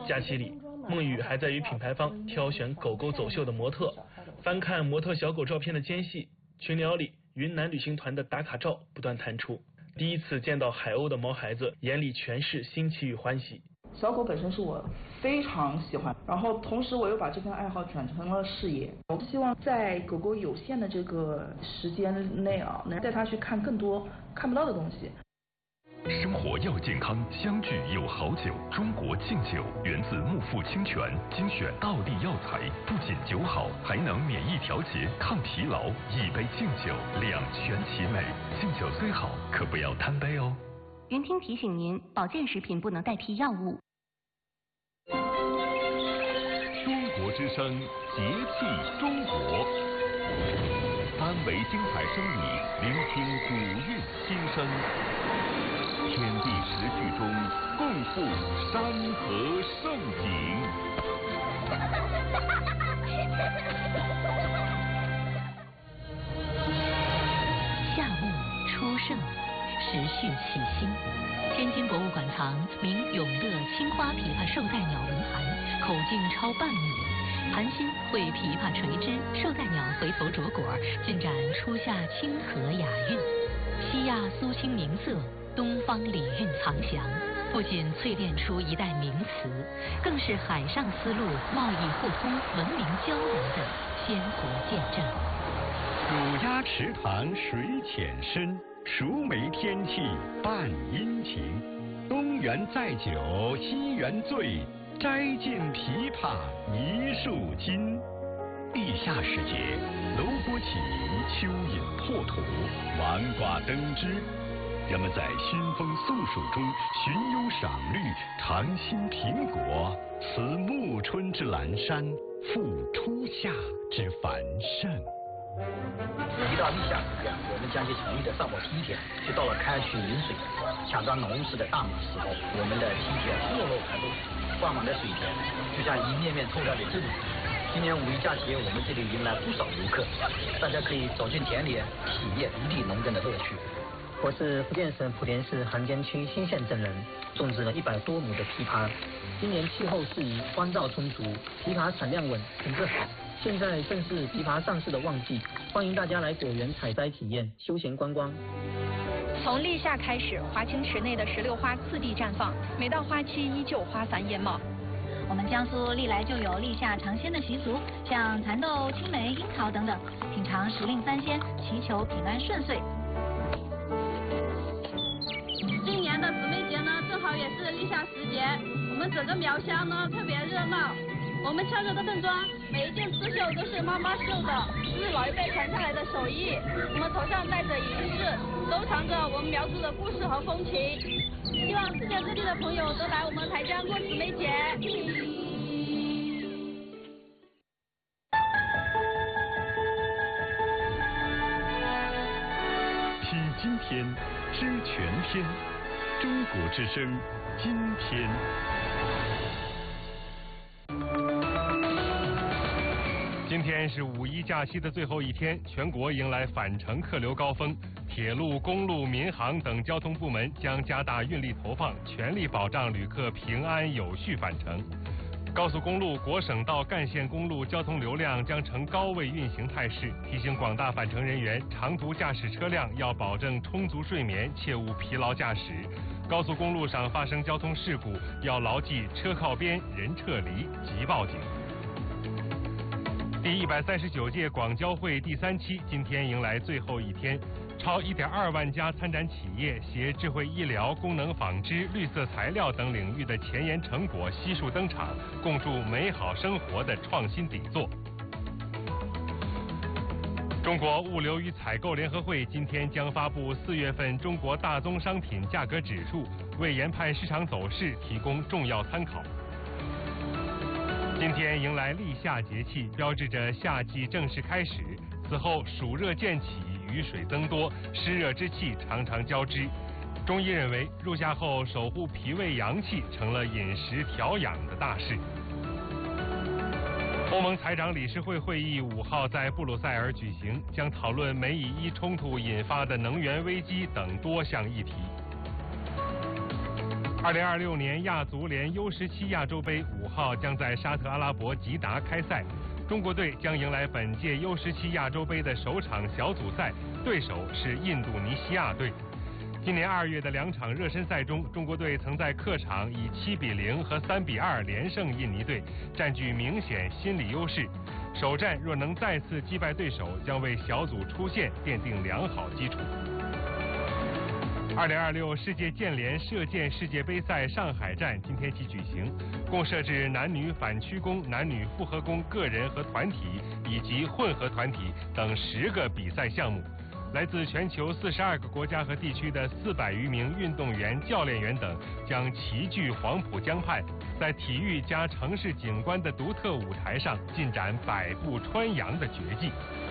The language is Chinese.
假期里，孟雨还在与品牌方挑选狗狗走秀的模特，翻看模特小狗照片的间隙，群聊里云南旅行团的打卡照不断弹出。第一次见到海鸥的毛孩子眼里全是新奇与欢喜。 小狗本身是我非常喜欢，然后同时我又把这份爱好转成了事业。我希望在狗狗有限的这个时间内能带它去看更多看不到的东西。 生活要健康，相聚有好酒。中国敬酒源自木富清泉，精选道地药材，不仅酒好，还能免疫调节、抗疲劳。一杯敬酒，两全其美。敬酒虽好，可不要贪杯哦。 云听提醒您，保健食品不能代替药物。 中国之声，节气中国，3维精彩声理，聆听古韵心声。天地十趣中，共赴山河盛景。 夏木初盛，时序起兴。天津博物馆藏名永乐青花琵琶绶带鸟文函，口径超半米，盘心绘琵琶垂枝，绶带鸟回头着果，尽展初夏清和雅韵。西亚苏青明色，东方礼韵藏详，不仅淬炼出一代名词，更是海上丝路贸易互通、文明交流的鲜活见证。 乳鸦池塘水浅深，熟梅天气伴阴晴。东园载酒西园醉，摘尽琵琶一树金。立夏时节，楼锅起鸣，蚯蚓破土，王瓜登枝。人们在熏风宿暑中寻幽赏绿，尝新苹果，此暮春之阑珊，复初夏之繁盛。 一到立夏时节，我们将其成立的上坡梯田就到了开渠饮水、强装农事的大忙时候。我们的梯田落落排路，灌满了水田，就像一面面透亮的镜子。今年5一假期，我们这里迎来不少游客，大家可以走进田里，体验一地农耕的乐趣。 我是福建省莆田市涵江区新县镇人，种植了100多亩的枇杷。今年气候适宜，光照充足，枇杷产量稳，品质好。现在正是枇杷上市的旺季，欢迎大家来果园采摘体验，休闲观光。 从立夏开始，华清池内的石榴花次第绽放，每到花期依旧花繁艳茂。 我们江苏历来就有立夏尝鲜的习俗，像蚕豆、青梅、樱桃等等，品尝时令3鲜，祈求平安顺遂。 今年的姊妹节呢，正好也是立夏时节，我们整个苗乡呢特别热闹。我们敲着的邓庄，每一件刺绣都是妈妈绣的，这是老一辈传下来的手艺。我们头上戴着银饰，都藏着我们苗族的故事和风情。希望世界各地的朋友都来我们台江过姊妹节。 品今天，知全天。中国之声，今天。 今天是5一假期的最后一天，全国迎来返程客流高峰，铁路、公路、民航等交通部门将加大运力投放，全力保障旅客平安有序返程。高速公路、国省道干线公路交通流量将呈高位运行态势，提醒广大返程人员，长途驾驶车辆要保证充足睡眠，切勿疲劳驾驶。高速公路上发生交通事故，要牢记车靠边、人撤离、即报警。第139届广交会第3期今天迎来最后一天，超1.2万家参展企业携智慧医疗、功能纺织、绿色材料等领域的前沿成果悉数登场，共筑美好生活的创新底座。中国物流与采购联合会今天将发布4月份中国大宗商品价格指数，为研判市场走势提供重要参考。今天迎来立夏节气，标志着夏季正式开始。此后暑热渐起，雨水增多，湿热之气常常交织。中医认为，入夏后守护脾胃阳气成了饮食调养的大事。欧盟财长理事会会议5号在布鲁塞尔举行，将讨论美以伊冲突引发的能源危机等多项议题。 2026年亚足联 U17 亚洲杯5号将在沙特阿拉伯吉达开赛，中国队将迎来本届 U17 亚洲杯的首场小组赛，对手是印度尼西亚队。今年2月的2场热身赛中，中国队曾在客场以7-0和3-2连胜印尼队，占据明显心理优势。首战若能再次击败对手，将为小组出线奠定良好基础。2026世界剑联射箭世界杯赛上海站今天起举行，共设置男女反曲弓、男女复合弓个人和团体以及混合团体等10个比赛项目。来自全球42个国家和地区的400余名运动员、教练员等将齐聚黄浦江畔，在体育加城市景观的独特舞台上进展百步穿杨的绝技。